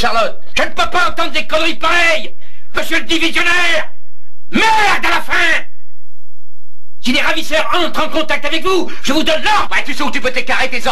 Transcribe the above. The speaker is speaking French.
Charlotte. Je ne peux pas entendre des conneries pareilles. Monsieur le divisionnaire. Merde à la fin. Si les ravisseurs entrent en contact avec vous, je vous donne l'ordre. Ouais, tu sais où tu peux t'écarrer tes ordres.